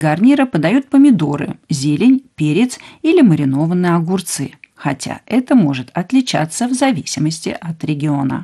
гарнира подают помидоры, зелень, перец или маринованные огурцы, хотя это может отличаться в зависимости от региона.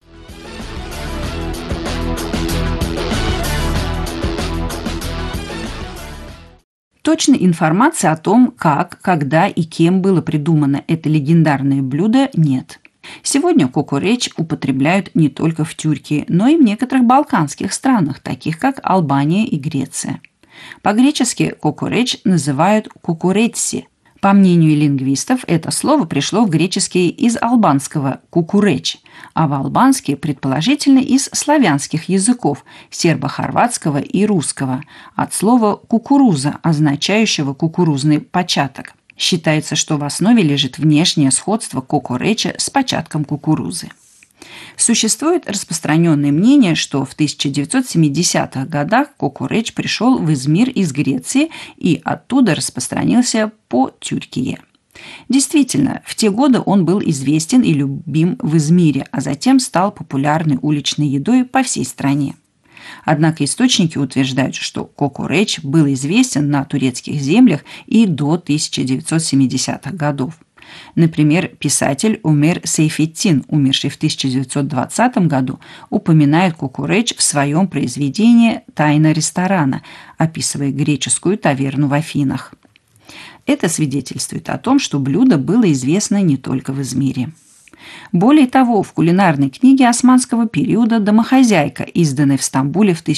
Точной информации о том, как, когда и кем было придумано это легендарное блюдо, нет. Сегодня кукуреч употребляют не только в Тюркии, но и в некоторых балканских странах, таких как Албания и Греция. По-гречески кукуреч называют кукуретси. По мнению лингвистов, это слово пришло в греческий из албанского «кукуреч», а в албанский, предположительно, из славянских языков – сербо-хорватского и русского, от слова «кукуруза», означающего «кукурузный початок». Считается, что в основе лежит внешнее сходство кукуреча с початком кукурузы. Существует распространенное мнение, что в 1970-х годах кукуреч пришел в Измир из Греции и оттуда распространился по Тюркии. Действительно, в те годы он был известен и любим в Измире, а затем стал популярной уличной едой по всей стране. Однако источники утверждают, что кукуреч был известен на турецких землях и до 1970-х годов. Например, писатель Умер Сейфеттин, умерший в 1920 году, упоминает кукуреч в своем произведении «Тайна ресторана», описывая греческую таверну в Афинах. Это свидетельствует о том, что блюдо было известно не только в Измире. Более того, в кулинарной книге османского периода «Домохозяйка», изданной в Стамбуле в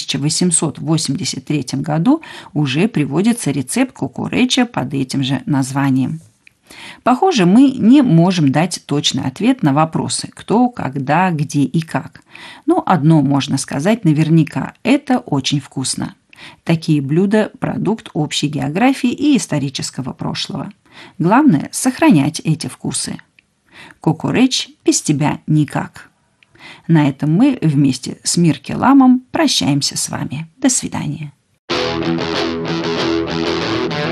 1883 году, уже приводится рецепт кукуреча под этим же названием. Похоже, мы не можем дать точный ответ на вопросы «кто», «когда», «где» и «как». Но одно можно сказать наверняка – это очень вкусно. Такие блюда – продукт общей географии и исторического прошлого. Главное – сохранять эти вкусы. Кукуреч без тебя никак. На этом мы вместе с Миркеламом прощаемся с вами. До свидания.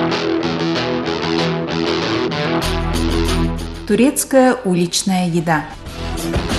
Турецкая уличная еда.